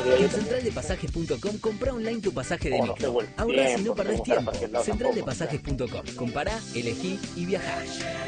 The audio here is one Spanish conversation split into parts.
En centraldepasajes.com compra online tu pasaje de micro. Ahorra y no perdés tiempo. Centraldepasajes.com. Compará, elegí y viajá.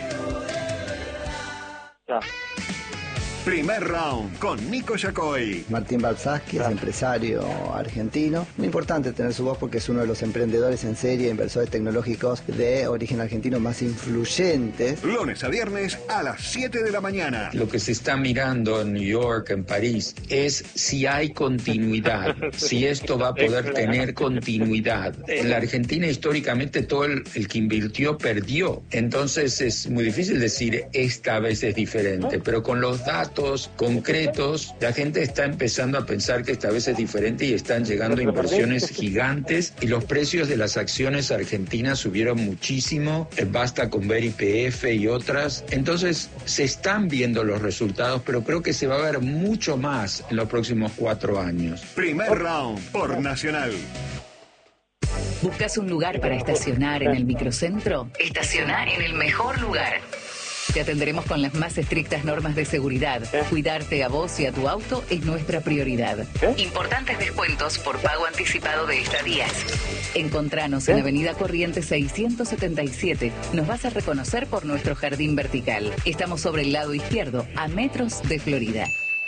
Primer round con Nico Yacoy. Martín Balsaski es empresario argentino. Muy importante tener su voz porque es uno de los emprendedores en serie, inversores tecnológicos de origen argentino más influyentes. Lunes a viernes a las 7 de la mañana. Lo que se está mirando en New York, en París, es si hay continuidad, si esto va a poder tener continuidad. En la Argentina históricamente todo el que invirtió perdió. Entonces es muy difícil decir esta vez es diferente, pero con los datos concretos, la gente está empezando a pensar que esta vez es diferente y están llegando inversiones gigantes y los precios de las acciones argentinas subieron muchísimo, basta con ver YPF y otras. Entonces se están viendo los resultados, pero creo que se va a ver mucho más en los próximos 4 años. Primer round por Nacional. ¿Buscas un lugar para estacionar en el microcentro? Estaciona en el mejor lugar. Te atenderemos con las más estrictas normas de seguridad. Cuidarte a vos y a tu auto es nuestra prioridad. Importantes descuentos por pago anticipado de estadías. Encontranos en Avenida Corrientes 677. Nos vas a reconocer por nuestro jardín vertical. Estamos sobre el lado izquierdo, a metros de Florida.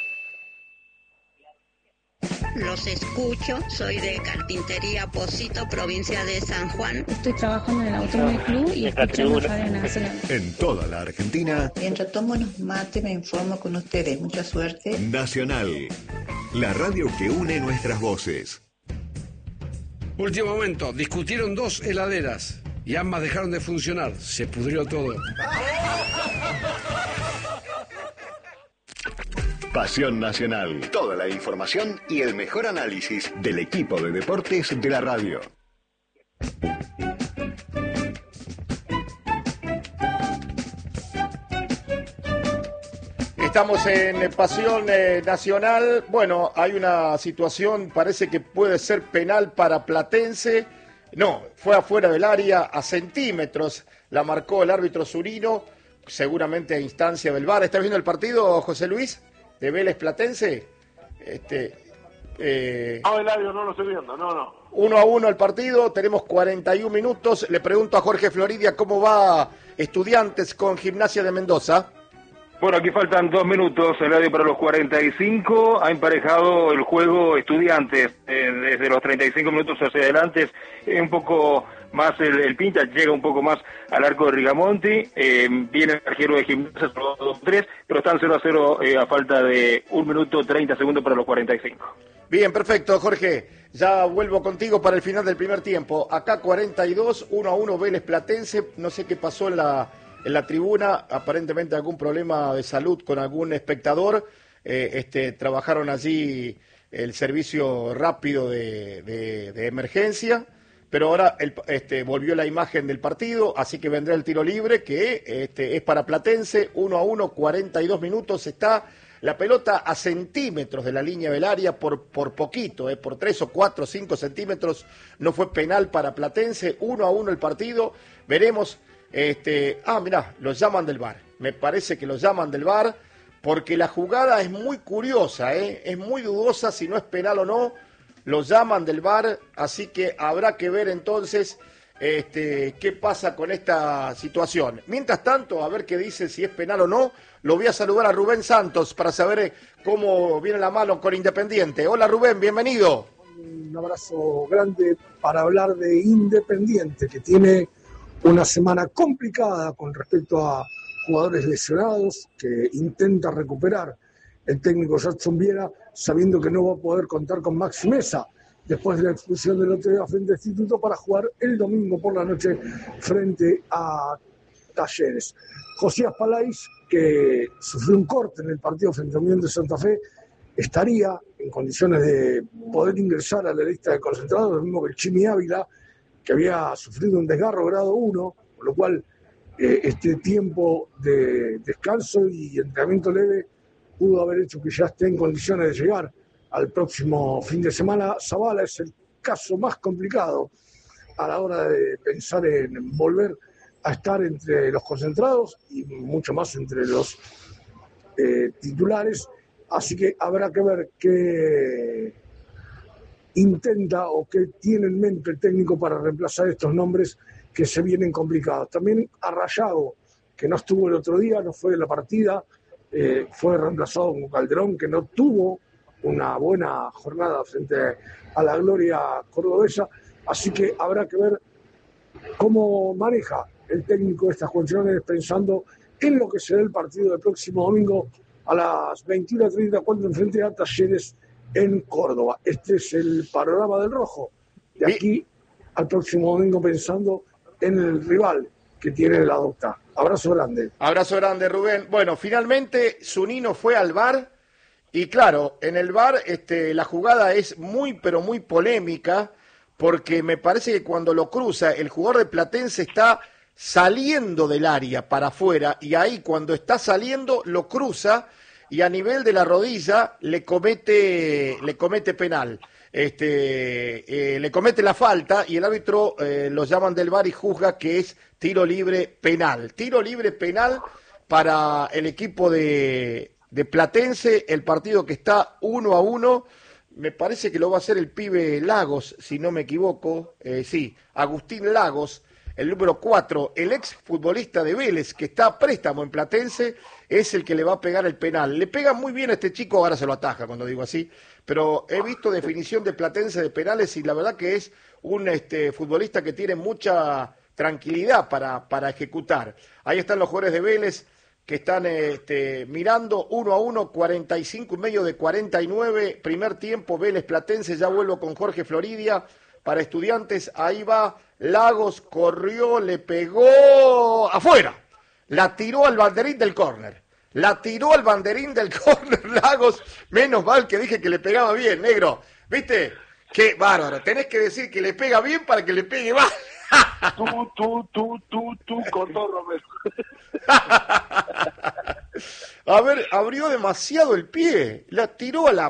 Los escucho, soy de Carpintería Pocito, provincia de San Juan. Estoy trabajando en el Automóvil Club y escuchando Radio Nacional. En toda la Argentina. Mientras tomo unos mates me informo con ustedes. Mucha suerte. Nacional, la radio que une nuestras voces. Último momento, discutieron 2 heladeras y ambas dejaron de funcionar. Se pudrió todo. Pasión Nacional. Toda la información y el mejor análisis del equipo de deportes de la radio. Estamos en Pasión Nacional. Bueno, hay una situación, parece que puede ser penal para Platense. No, fue afuera del área, a centímetros la marcó el árbitro Zurino, seguramente a instancia del VAR. ¿Está viendo el partido, José Luis, de Vélez Platense? No, Eladio, no lo estoy viendo, no. 1-1 el partido, tenemos 41 minutos. Le pregunto a Jorge Floridia cómo va Estudiantes con Gimnasia de Mendoza. Bueno, aquí faltan 2 minutos, Eladio, para los 45. Ha emparejado el juego Estudiantes desde los 35 minutos hacia adelante. Un poco más el pincha, llega un poco más al arco de Rigamonti. Viene el arquero de Gimnasia, 2-3, pero están 0-0 a falta de 1 minuto 30 segundos para los 45. Bien, perfecto, Jorge. Ya vuelvo contigo para el final del primer tiempo. Acá 42, 1-1 Vélez Platense. No sé qué pasó en la tribuna, aparentemente algún problema de salud con algún espectador. Trabajaron allí el servicio rápido de emergencia, pero ahora volvió la imagen del partido, así que vendrá el tiro libre, que es para Platense. 1-1, 42 minutos, está la pelota a centímetros de la línea del área, por poquito, por 3 o 4 o 5 centímetros. No fue penal para Platense. 1-1 el partido, veremos. Mirá, los llaman del VAR. Me parece que los llaman del VAR porque la jugada es muy curiosa, es muy dudosa si no es penal o no. Los llaman del VAR, así que habrá que ver entonces qué pasa con esta situación. Mientras tanto, a ver qué dice, si es penal o no. Lo voy a saludar a Rubén Santos para saber cómo viene la mano con Independiente. Hola Rubén, bienvenido. Un abrazo grande para hablar de Independiente, que tiene una semana complicada con respecto a jugadores lesionados que intenta recuperar el técnico Jackson Viera, sabiendo que no va a poder contar con Maxi Mesa después de la expulsión del otro día frente al Instituto para jugar el domingo por la noche frente a Talleres. Josías Palais, que sufrió un corte en el partido frente a Unión de Santa Fe, estaría en condiciones de poder ingresar a la lista de concentrados, lo mismo que el Chimi Ávila, que había sufrido un desgarro grado 1, con lo cual este tiempo de descanso y entrenamiento leve pudo haber hecho que ya esté en condiciones de llegar al próximo fin de semana. Zavala es el caso más complicado a la hora de pensar en volver a estar entre los concentrados y mucho más entre los titulares, así que habrá que ver intenta o qué tiene en mente el técnico para reemplazar estos nombres que se vienen complicados. También a Rayago, que no estuvo el otro día, no fue de la partida, fue reemplazado con Calderón, que no tuvo una buena jornada frente a la gloria cordobesa, así que habrá que ver cómo maneja el técnico estas cuestiones pensando en lo que será el partido del próximo domingo a las 21:30 cuando enfrente a Talleres en Córdoba. Este es el panorama del rojo. De aquí al próximo domingo pensando en el rival que tiene la Docta. Abrazo grande. Abrazo grande, Rubén. Bueno, finalmente Zunino fue al VAR y claro, en el VAR la jugada es muy, pero muy polémica porque me parece que cuando lo cruza el jugador de Platense está saliendo del área para afuera y ahí cuando está saliendo lo cruza y a nivel de la rodilla le comete penal. Le comete la falta y el árbitro lo llaman del VAR y juzga que es tiro libre penal. Tiro libre penal para el equipo de Platense, el partido que está 1-1. Me parece que lo va a hacer el pibe Lagos, si no me equivoco. Sí, Agustín Lagos, el número 4, el ex futbolista de Vélez, que está a préstamo en Platense, es el que le va a pegar el penal. Le pega muy bien a este chico, ahora se lo ataja cuando digo así, pero he visto definición de Platense de penales y la verdad que es un futbolista que tiene mucha tranquilidad para ejecutar. Ahí están los jugadores de Vélez que están mirando 1-1, 45 y medio de 49, primer tiempo, Vélez Platense. Ya vuelvo con Jorge Floridia para Estudiantes. Ahí va Lagos, corrió, le pegó afuera, la tiró al banderín del córner. Lagos, menos mal que dije que le pegaba bien, negro. ¿Viste? Qué bárbaro, tenés que decir que le pega bien para que le pegue mal. Tú, con todo, Romero. A ver, abrió demasiado el pie, la tiró a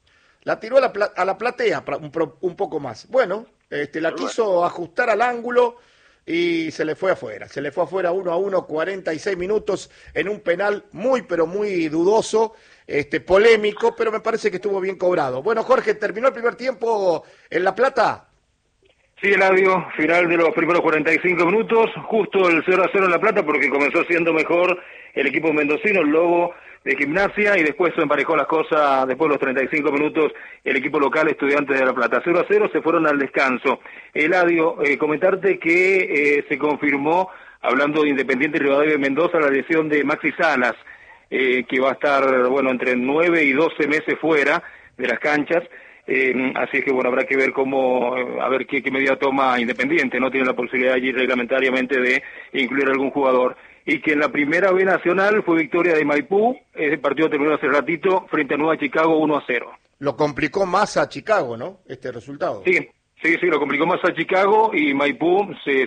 la platea un poco más. Bueno, la quiso ajustar al ángulo y se le fue afuera. 1-1, 46 minutos en un penal muy, pero muy dudoso, polémico, pero me parece que estuvo bien cobrado. Bueno, Jorge, ¿terminó el primer tiempo en La Plata? Sí, Eladio, final de los primeros 45 minutos, justo el 0-0 en La Plata, porque comenzó siendo mejor el equipo mendocino, el Lobo de Gimnasia, y después se emparejó las cosas, después de los 35 minutos, el equipo local Estudiantes de La Plata. 0-0, se fueron al descanso. Eladio, comentarte que se confirmó, hablando de Independiente Rivadavia de Mendoza, la lesión de Maxi Salas, que va a estar, entre 9 y 12 meses fuera de las canchas. Así es que habrá que ver qué medida toma Independiente. No tiene la posibilidad allí reglamentariamente de incluir algún jugador. Y que en la primera B nacional fue victoria de Maipú. El partido terminó hace ratito frente a Nueva Chicago 1-0. Lo complicó más a Chicago, ¿no? Este resultado. Sí, lo complicó más a Chicago y Maipú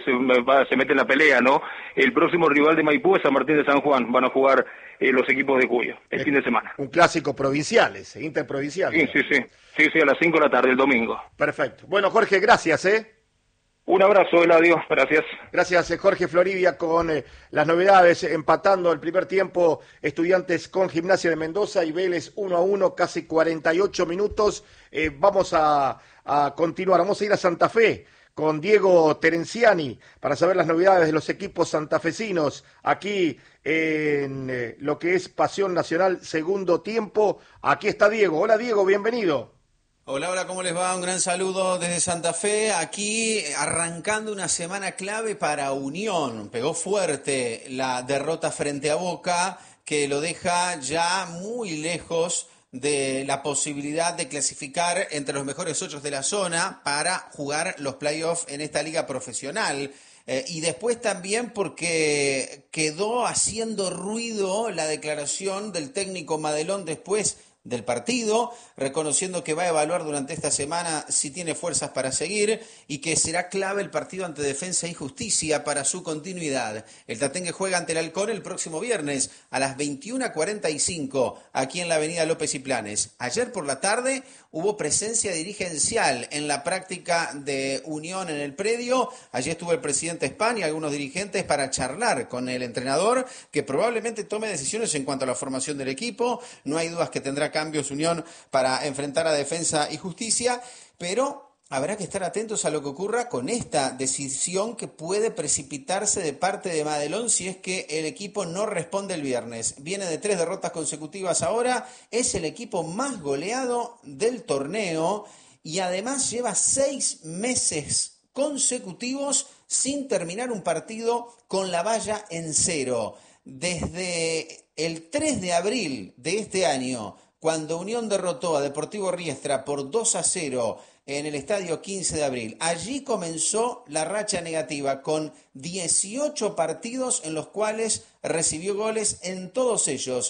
se mete en la pelea, ¿no? El próximo rival de Maipú es San Martín de San Juan. Van a jugar los equipos de Cuyo el fin de semana. Un clásico provincial, interprovincial. Sí, a las 5 de la tarde el domingo. Perfecto. Bueno, Jorge, gracias, Un abrazo, Eladio, gracias. Gracias, Jorge Floridia, con las novedades, empatando el primer tiempo Estudiantes con Gimnasia de Mendoza y Vélez 1-1, casi 48 minutos. Vamos a continuar, vamos a ir a Santa Fe con Diego Terenciani para saber las novedades de los equipos santafesinos aquí en lo que es Pasión Nacional segundo tiempo. Aquí está Diego. Hola, Diego, bienvenido. Hola, ¿cómo les va? Un gran saludo desde Santa Fe, aquí arrancando una semana clave para Unión. Pegó fuerte la derrota frente a Boca, que lo deja ya muy lejos de la posibilidad de clasificar entre los mejores 8 de la zona para jugar los playoffs en esta liga profesional. Y después también porque quedó haciendo ruido la declaración del técnico Madelón después del partido, reconociendo que va a evaluar durante esta semana si tiene fuerzas para seguir y que será clave el partido ante Defensa y Justicia para su continuidad. El Tatengue juega ante el Halcón el próximo viernes a las 21:45 aquí en la avenida López y Planes. Ayer por la tarde hubo presencia dirigencial en la práctica de Unión en el predio. Allí estuvo el presidente España y algunos dirigentes para charlar con el entrenador, que probablemente tome decisiones en cuanto a la formación del equipo. No hay dudas que tendrá cambios Unión para enfrentar a Defensa y Justicia, pero habrá que estar atentos a lo que ocurra con esta decisión que puede precipitarse de parte de Madelón si es que el equipo no responde el viernes. Viene de 3 derrotas consecutivas ahora, es el equipo más goleado del torneo y además lleva 6 meses consecutivos sin terminar un partido con la valla en 0. Desde el 3 de abril de este año, cuando Unión derrotó a Deportivo Riestra por 2-0 en el estadio 15 de abril. Allí comenzó la racha negativa con 18 partidos en los cuales recibió goles en todos ellos.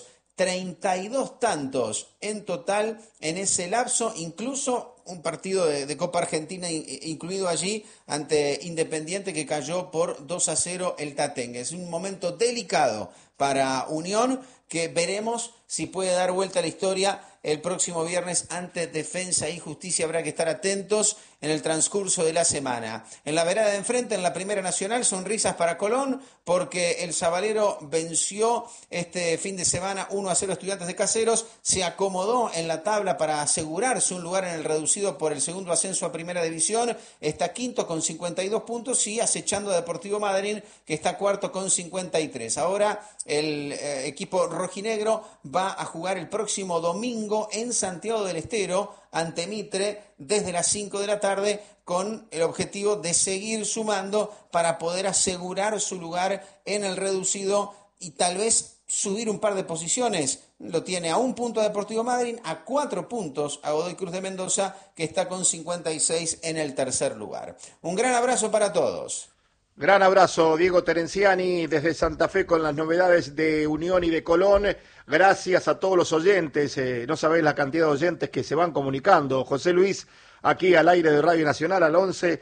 32 tantos en total en ese lapso, incluso un partido de Copa Argentina incluido allí ante Independiente que cayó por 2-0 el Tatengue. Es un momento delicado para Unión que veremos si puede dar vuelta a la historia el próximo viernes ante Defensa y Justicia. Habrá que estar atentos en el transcurso de la semana. En la vereda de enfrente, en la Primera Nacional, sonrisas para Colón, porque el Sabalero venció este fin de semana 1-0 Estudiantes de Caseros, se acomodó en la tabla para asegurarse un lugar en el reducido por el segundo ascenso a Primera División, está quinto con 52 puntos y acechando a Deportivo Madryn, que está cuarto con 53. Ahora el equipo rojinegro va a jugar el próximo domingo en Santiago del Estero ante Mitre desde las 5 de la tarde con el objetivo de seguir sumando para poder asegurar su lugar en el reducido y tal vez subir un par de posiciones. Lo tiene a 1 punto a Deportivo Madryn, a 4 puntos a Godoy Cruz de Mendoza, que está con 56 en el tercer lugar. Un gran abrazo para todos. Gran abrazo, Diego Terenciani, desde Santa Fe con las novedades de Unión y de Colón. Gracias a todos los oyentes, no sabéis la cantidad de oyentes que se van comunicando. José Luis, aquí al aire de Radio Nacional, al 11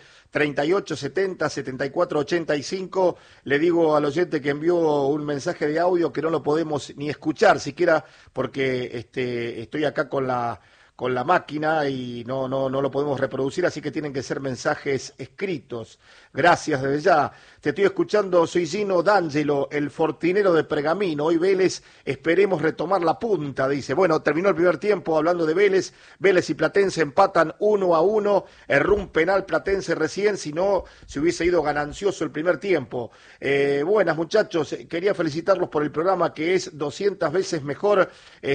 38 70 74 85. Le digo al oyente que envió un mensaje de audio que no lo podemos ni escuchar siquiera porque estoy acá con la máquina y no lo podemos reproducir, así que tienen que ser mensajes escritos. Gracias desde ya. Te estoy escuchando, soy Gino D'Angelo, el fortinero de Pergamino. Hoy Vélez, esperemos retomar la punta, dice. Bueno, terminó el primer tiempo hablando de Vélez. Vélez y Platense empatan 1-1. Erró un penal Platense recién, si no se hubiese ido ganancioso el primer tiempo. Buenas muchachos, quería felicitarlos por el programa que es 200 veces mejor.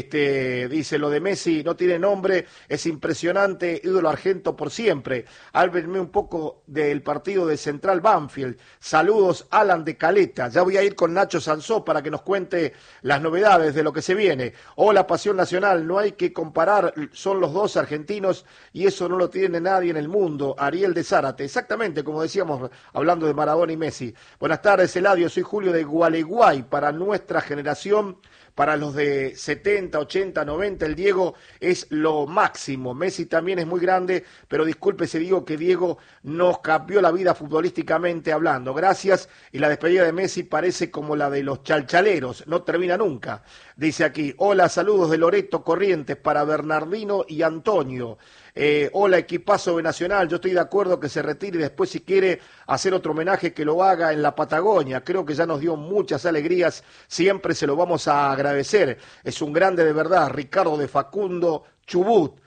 Dice, lo de Messi no tiene nombre, es impresionante, ídolo argento por siempre. Háblenme un poco del partido de Central Banfield. Saludos, Alan de Caleta. Ya voy a ir con Nacho Sansó para que nos cuente las novedades de lo que se viene. Hola, Pasión Nacional, no hay que comparar, son los dos argentinos y eso no lo tiene nadie en el mundo. Ariel de Zárate, exactamente como decíamos, hablando de Maradona y Messi. Buenas tardes, Eladio, soy Julio de Gualeguay. Para nuestra generación, para los de 70, 80, 90, el Diego es lo máximo. Messi también es muy grande, pero disculpe si digo que Diego nos cambió la vida futbolísticamente hablando. Gracias, y la despedida de Messi parece como la de los chalchaleros, no termina nunca. Dice aquí, hola, saludos de Loreto Corrientes para Bernardino y Antonio. Hola, equipazo de Nacional, yo estoy de acuerdo que se retire y después si quiere hacer otro homenaje que lo haga en la Patagonia. Creo que ya nos dio muchas alegrías, siempre se lo vamos a agradecer. Es un grande de verdad, Ricardo de Facundo Chubut.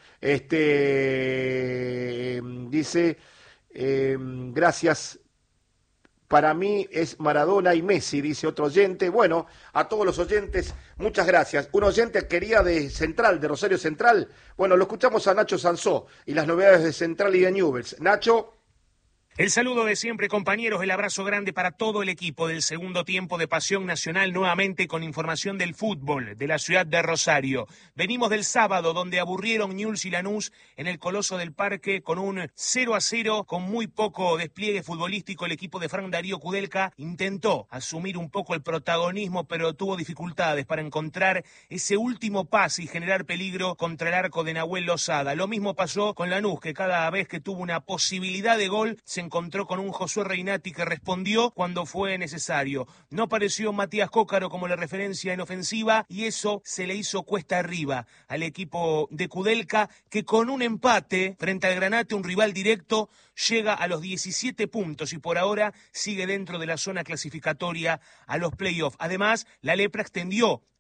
Dice, gracias. Para mí es Maradona y Messi, dice otro oyente. Bueno, a todos los oyentes, muchas gracias. Un oyente quería de Central, de Rosario Central. Bueno, lo escuchamos a Nacho Sansó y las novedades de Central y de Newell's. Nacho. El saludo de siempre, compañeros, el abrazo grande para todo el equipo del segundo tiempo de Pasión Nacional, nuevamente con información del fútbol de la ciudad de Rosario. Venimos del sábado, donde aburrieron Newell's y Lanús en el Coloso del Parque con un 0-0, con muy poco despliegue futbolístico. El equipo de Fran Darío Kudelka intentó asumir un poco el protagonismo, pero tuvo dificultades para encontrar ese último pase y generar peligro contra el arco de Nahuel Lozada. Lo mismo pasó con Lanús, que cada vez que tuvo una posibilidad de gol, se encontró con un Josué Reinati que respondió cuando fue necesario. No apareció Matías Cócaro como la referencia en ofensiva y eso se le hizo cuesta arriba al equipo de Kudelka, que con un empate frente al Granate, un rival directo, llega a los 17 puntos y por ahora sigue dentro de la zona clasificatoria a los playoffs. Además, la lepra extendió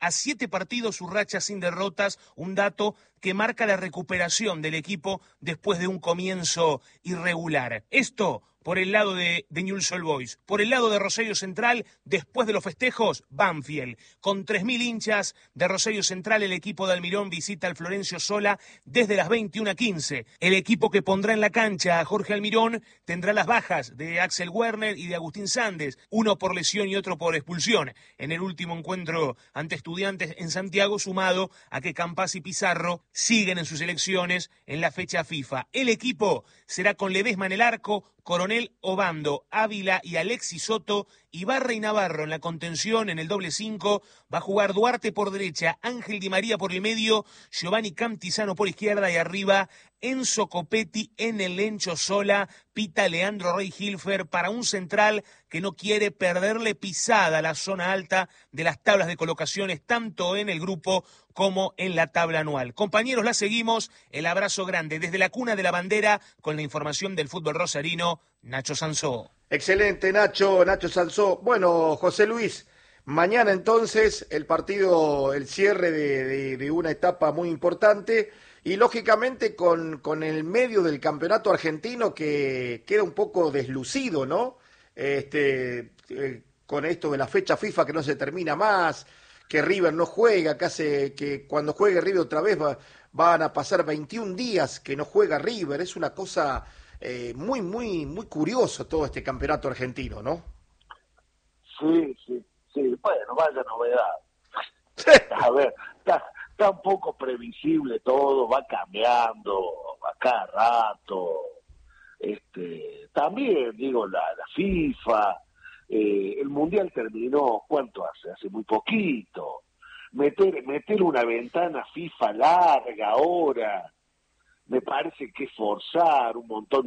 a 7 partidos su racha sin derrotas, un dato que marca la recuperación del equipo después de un comienzo irregular. Esto por el lado de Newell's Old Boys. Por el lado de Rosario Central, después de los festejos, Banfield. Con 3.000 hinchas de Rosario Central, el equipo de Almirón visita al Florencio Sola desde las 21:15. El equipo que pondrá en la cancha a Jorge Almirón tendrá las bajas de Axel Werner y de Agustín Sandes, uno por lesión y otro por expulsión, en el último encuentro ante Estudiantes en Santiago, sumado a que Campas y Pizarro siguen en sus elecciones en la fecha FIFA. El equipo será con Ledesma en el arco, Coronel, Obando, Ávila y Alexis Soto, Ibarra y Navarro en la contención. En el doble 5 va a jugar Duarte por derecha, Ángel Di María por el medio, Giovanni Campizano por izquierda y arriba Enzo Copetti en el Lencho Sola, pita Leandro Rey Hilfer para un central que no quiere perderle pisada a la zona alta de las tablas de colocaciones, tanto en el grupo como en la tabla anual. Compañeros, la seguimos. El abrazo grande desde la cuna de la bandera con la información del fútbol rosarino, Nacho Sansó. Excelente, Nacho Sansó. Bueno, José Luis, mañana entonces el partido, el cierre de una etapa muy importante y lógicamente con el medio del campeonato argentino que queda un poco deslucido, ¿no? Con esto de la fecha FIFA que no se termina más, que River no juega, que cuando juegue River otra vez van a pasar 21 días que no juega River. Es una cosa muy, muy, muy curioso todo este campeonato argentino, ¿no? Sí. Bueno, vaya novedad. A ver, está un poco previsible todo, va cambiando a cada rato. También, digo, la FIFA, el Mundial terminó, ¿cuánto hace? Hace muy poquito. Meter una ventana FIFA larga ahora, me parece que es forzar un montón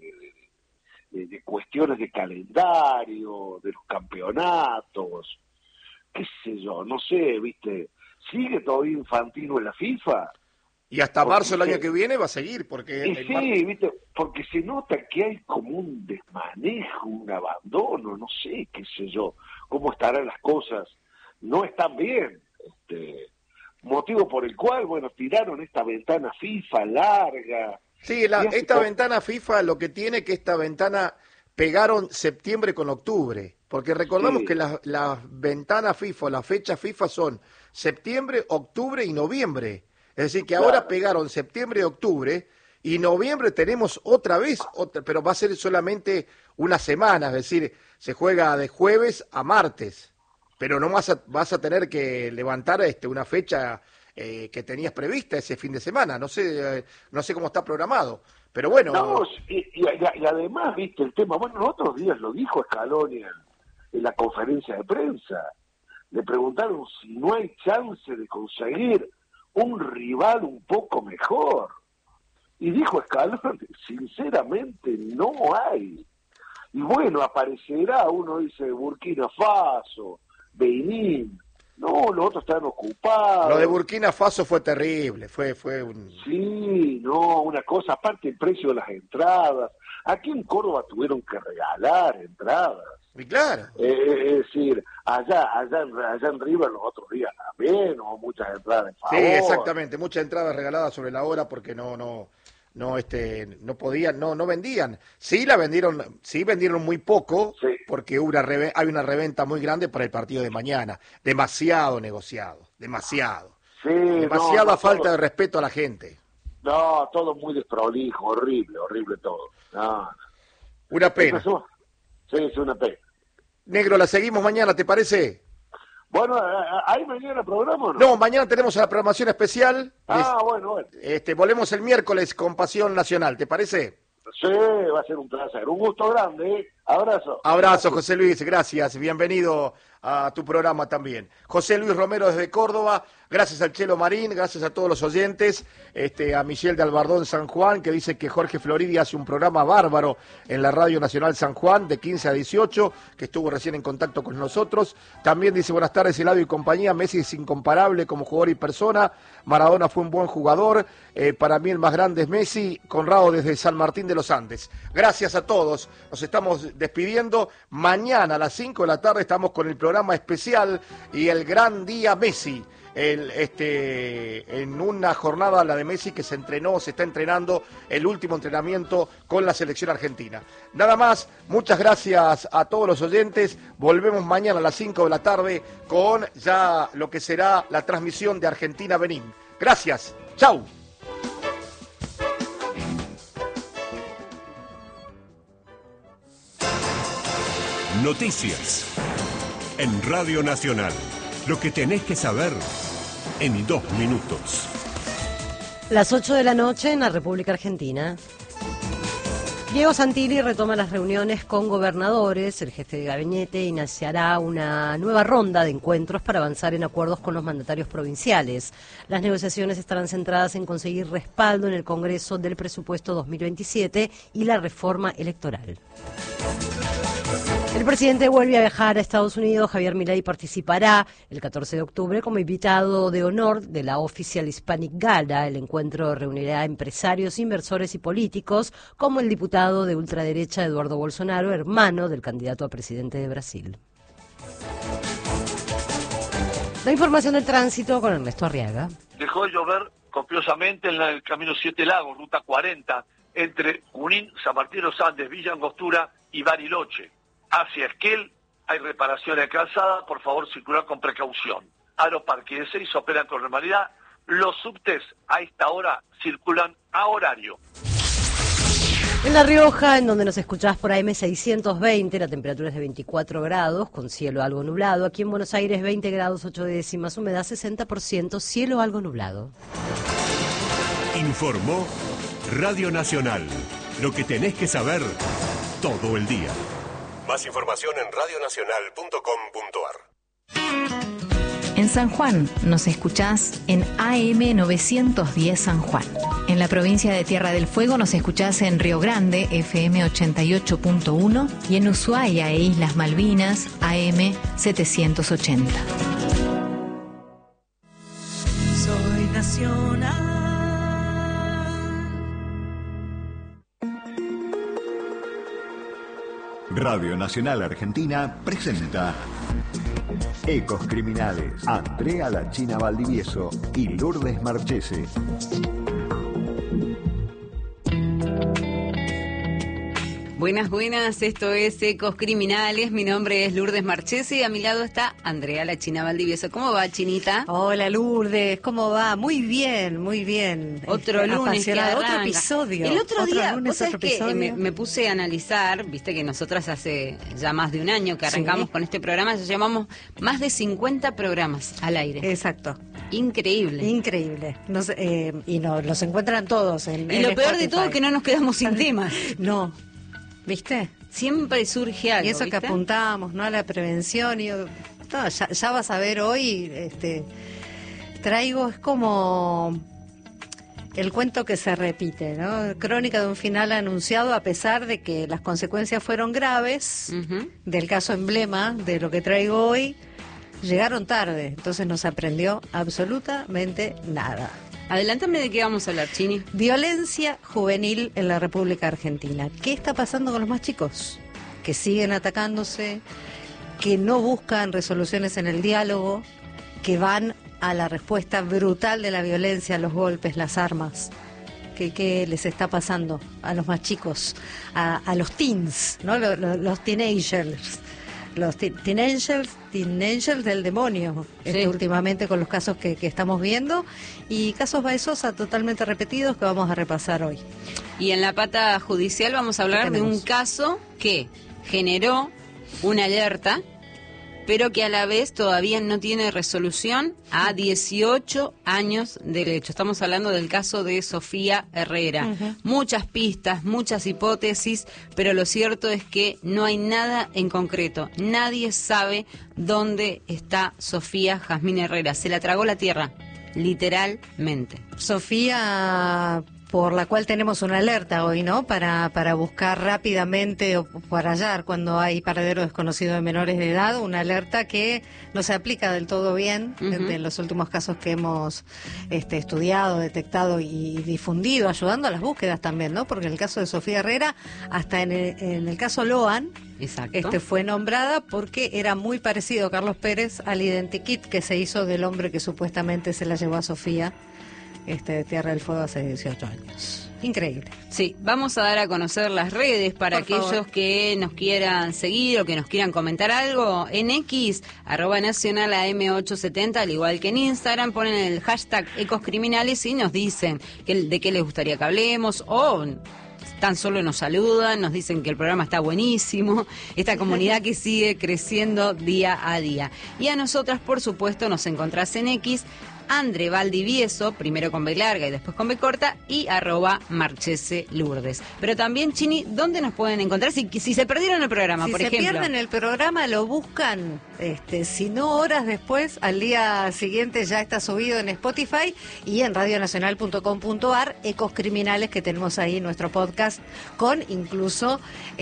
de cuestiones de calendario, de los campeonatos, qué sé yo, no sé, ¿viste? ¿Sigue todavía Infantino en la FIFA? Y hasta marzo del año que viene va a seguir, porque... Sí, ¿viste? Porque se nota que hay como un desmanejo, un abandono, no sé, qué sé yo, cómo estarán las cosas, no están bien, motivo por el cual, bueno, tiraron esta ventana FIFA larga. Sí, esta ventana FIFA, lo que tiene que esta ventana pegaron septiembre con octubre, porque recordamos que las ventanas FIFA, las fechas FIFA son septiembre, octubre y noviembre. Es decir, que ahora pegaron septiembre y octubre, y noviembre tenemos otra vez, pero va a ser solamente una semana, es decir, se juega de jueves a martes, pero no vas a tener que levantar una fecha que tenías prevista ese fin de semana, no sé cómo está programado, pero bueno. No, y además, viste, el tema, bueno, los otros días lo dijo Scaloni en la conferencia de prensa, le preguntaron si no hay chance de conseguir un rival un poco mejor. Y dijo Scaloni, sinceramente no hay. Y bueno, aparecerá, uno dice Burkina Faso, Benín. No, los otros están ocupados. Lo de Burkina Faso fue terrible, fue un... Sí, no, una cosa, aparte el precio de las entradas. Aquí en Córdoba tuvieron que regalar entradas. Y claro. Es decir, allá en River los otros días también, o muchas entradas en favor. Sí, exactamente, muchas entradas regaladas sobre la hora porque no podían, no vendían. Sí vendieron muy poco, porque hay una reventa muy grande para el partido de mañana. Demasiado negociado, demasiado. Sí, demasiada falta de respeto a la gente. No, todo muy desprolijo, horrible todo. No. Una pena. Sí, es una pena. Negro, la seguimos mañana, ¿te parece? Bueno, ¿hay mañana programa o no? No, mañana tenemos la programación especial. Bueno. Volvemos el miércoles con Pasión Nacional, ¿te parece? Sí, va a ser un placer. Un gusto grande, ¿eh? Abrazo. Abrazo, José Luis, gracias. Bienvenido a tu programa también. José Luis Romero desde Córdoba, gracias al Chelo Marín, gracias a todos los oyentes, a Michelle de Albardón San Juan, que dice que Jorge Floridi hace un programa bárbaro en la Radio Nacional San Juan, de 15 a 18, que estuvo recién en contacto con nosotros. También dice, buenas tardes, Eladio y compañía, Messi es incomparable como jugador y persona, Maradona fue un buen jugador, para mí el más grande es Messi, Conrado desde San Martín de los Andes. Gracias a todos, nos estamos despidiendo. Mañana a las 5 de la tarde estamos con el programa especial y el gran día Messi. en una jornada, la de Messi, que se está entrenando el último entrenamiento con la selección argentina. Nada más, muchas gracias a todos los oyentes. Volvemos mañana a las 5 de la tarde con ya lo que será la transmisión de Argentina-Benín. Gracias, chau. Noticias en Radio Nacional. Lo que tenés que saber en 2 minutos. Las 8 de la noche en la República Argentina. Diego Santilli retoma las reuniones con gobernadores. El jefe de gabinete iniciará una nueva ronda de encuentros para avanzar en acuerdos con los mandatarios provinciales. Las negociaciones estarán centradas en conseguir respaldo en el Congreso del presupuesto 2027 y la reforma electoral. El presidente vuelve a viajar a Estados Unidos. Javier Milei participará el 14 de octubre como invitado de honor de la Official Hispanic Gala. El encuentro reunirá a empresarios, inversores y políticos, como el diputado de ultraderecha Eduardo Bolsonaro, hermano del candidato a presidente de Brasil. La información del tránsito con Ernesto Arriaga. Dejó de llover copiosamente en el camino 7 Lagos, ruta 40, entre Junín, San Martín de los Andes, Villa Angostura y Bariloche. Hacia Esquel hay reparaciones de calzada, por favor circular con precaución. Aeroparque y E6 operan con normalidad. Los subtes a esta hora circulan a horario. En La Rioja, en donde nos escuchás por AM 620, la temperatura es de 24 grados, con cielo algo nublado. Aquí en Buenos Aires, 20 grados 8 décimas, humedad 60%, cielo algo nublado. Informó Radio Nacional. Lo que tenés que saber todo el día. Más información en radionacional.com.ar. En San Juan nos escuchás en AM 910 San Juan. En la provincia de Tierra del Fuego nos escuchás en Río Grande, FM 88.1, y en Ushuaia e Islas Malvinas, AM 780. Soy nacional. Radio Nacional Argentina presenta Ecos Criminales. Andrea La China Valdivieso y Lourdes Marchese. Buenas, buenas, esto es Ecos Criminales, mi nombre es Lourdes Marchese y a mi lado está Andrea La China Valdivieso. ¿Cómo va, Chinita? Hola, Lourdes, ¿cómo va? Muy bien, muy bien. Otro lunes que arranca. Otro episodio. El otro día, lunes, vos sabés que me puse a analizar, viste que nosotras hace ya más de un año que arrancamos con este programa, ya llevamos más de 50 programas al aire. Exacto. Increíble. Increíble. Y los encuentran todos en Y lo peor Spotify. de todo es que no nos quedamos sin temas. No. ¿Viste? Siempre surge algo. Y eso, ¿viste? Que apuntamos, ¿no? A la prevención. Ya vas a ver hoy, traigo, es como el cuento que se repite, ¿no? Crónica de un final anunciado, a pesar de que las consecuencias fueron graves, del caso emblema de lo que traigo hoy, llegaron tarde. Entonces no se aprendió absolutamente nada. Adelántame de qué vamos a hablar, Chini. Violencia juvenil en la República Argentina. ¿Qué está pasando con los más chicos? Que siguen atacándose, que no buscan resoluciones en el diálogo, que van a la respuesta brutal de la violencia, los golpes, las armas. ¿Qué les está pasando a los más chicos? A los teens, ¿no? Los teenagers. Los teenagers del demonio, últimamente con los casos que estamos viendo, y casos Baezosa totalmente repetidos que vamos a repasar hoy. Y en la pata judicial vamos a hablar de un caso que generó una alerta, pero que a la vez todavía no tiene resolución a 18 años del hecho. Estamos hablando del caso de Sofía Herrera. Muchas pistas, muchas hipótesis, pero lo cierto es que no hay nada en concreto. Nadie sabe dónde está Sofía Jazmín Herrera. Se la tragó la tierra, literalmente. Sofía por la cual tenemos una alerta hoy, ¿no? Para buscar rápidamente o para hallar cuando hay paradero desconocido de menores de edad, una alerta que no se aplica del todo bien en los últimos casos que hemos estudiado, detectado y difundido, ayudando a las búsquedas también, ¿no? Porque en el caso de Sofía Herrera, hasta en el caso Loan, fue nombrada porque era muy parecido, Carlos Pérez, al identikit que se hizo del hombre que supuestamente se la llevó a Sofía de Tierra del Fuego hace 18 años. Increíble. Sí, vamos a dar a conocer las redes para aquellos que nos quieran seguir o que nos quieran comentar algo. En X, @nacional AM870, al igual que en Instagram, ponen el hashtag ecoscriminales y nos dicen de qué les gustaría que hablemos, o tan solo nos saludan, nos dicen que el programa está buenísimo, esta comunidad que sigue creciendo día a día. Y a nosotras, por supuesto, nos encontrás en X, Andre Valdivieso, primero con B larga y después con B corta, y @Marchese Lourdes. Pero también, Chini, ¿dónde nos pueden encontrar? Si se perdieron el programa, por ejemplo. Si se pierden el programa, lo buscan, si no horas después, al día siguiente ya está subido en Spotify y en radionacional.com.ar, Ecos Criminales, que tenemos ahí nuestro podcast, con incluso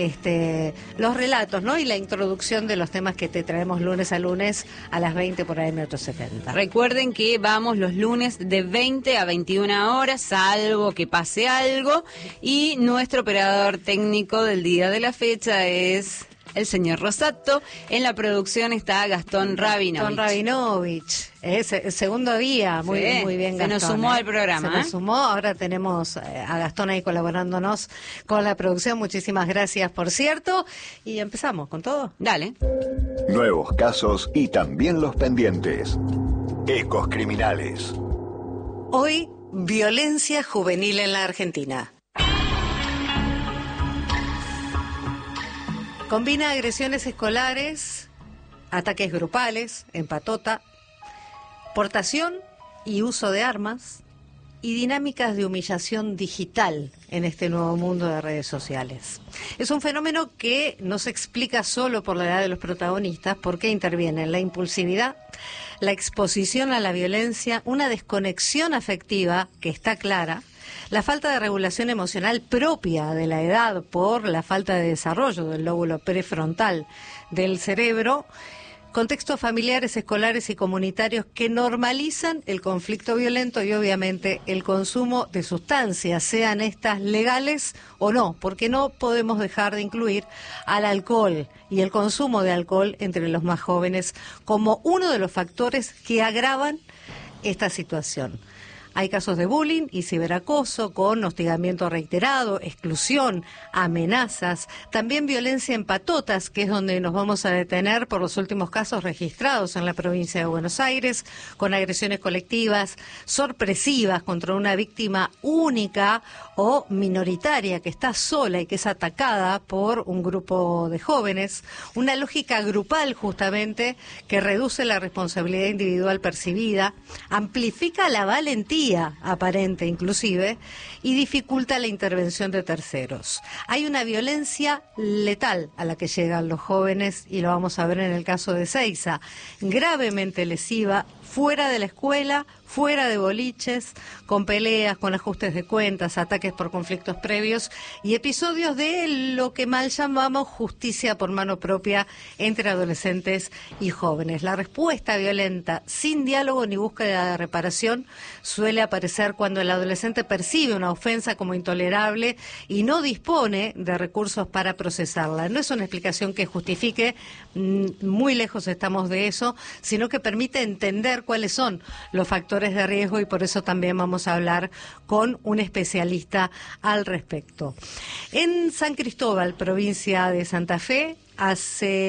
los relatos, ¿no? Y la introducción de los temas que te traemos lunes a lunes a las 20 por AM870. Recuerden que vamos los lunes de 20 a 21 horas, salvo que pase algo, y nuestro operador técnico del día de la fecha es el señor Rosato. En la producción está Gastón Rabinovich. Es el segundo día, muy bien Gastón. Se nos sumó al programa. Se nos sumó, ahora tenemos a Gastón ahí colaborándonos con la producción. Muchísimas gracias, por cierto. Y empezamos con todo. Dale. Nuevos casos y también los pendientes. Ecos Criminales. Hoy, violencia juvenil en la Argentina. Combina agresiones escolares, ataques grupales, en patota, portación y uso de armas y dinámicas de humillación digital en este nuevo mundo de redes sociales. Es un fenómeno que no se explica solo por la edad de los protagonistas, porque intervienen la impulsividad, la exposición a la violencia, una desconexión afectiva que está clara, la falta de regulación emocional propia de la edad por la falta de desarrollo del lóbulo prefrontal del cerebro, contextos familiares, escolares y comunitarios que normalizan el conflicto violento y obviamente el consumo de sustancias, sean estas legales o no, porque no podemos dejar de incluir al alcohol y el consumo de alcohol entre los más jóvenes como uno de los factores que agravan esta situación. Hay casos de bullying y ciberacoso con hostigamiento reiterado, exclusión, amenazas, también violencia en patotas, que es donde nos vamos a detener por los últimos casos registrados en la provincia de Buenos Aires, con agresiones colectivas, sorpresivas contra una víctima única o minoritaria que está sola y que es atacada por un grupo de jóvenes, una lógica grupal justamente que reduce la responsabilidad individual percibida, amplifica la valentía aparente inclusive, y dificulta la intervención de terceros. Hay una violencia letal a la que llegan los jóvenes, y lo vamos a ver en el caso de Seiza, gravemente lesiva, fuera de la escuela, fuera de boliches, con peleas, con ajustes de cuentas, ataques por conflictos previos y episodios de lo que mal llamamos justicia por mano propia entre adolescentes y jóvenes. La respuesta violenta sin diálogo ni búsqueda de reparación suele aparecer cuando el adolescente percibe una ofensa como intolerable y no dispone de recursos para procesarla. No es una explicación que justifique, muy lejos estamos de eso, sino que permite entender cuáles son los factores de riesgo, y por eso también vamos a hablar con un especialista al respecto. En San Cristóbal, provincia de Santa Fe, hace